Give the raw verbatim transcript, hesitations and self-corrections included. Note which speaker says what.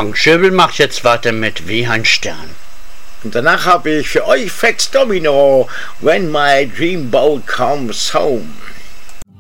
Speaker 1: Frank Schöbel macht jetzt weiter mit Wie ein Stern.
Speaker 2: Und danach habe ich für euch Fats Domino, When My Dreamboat Comes Home.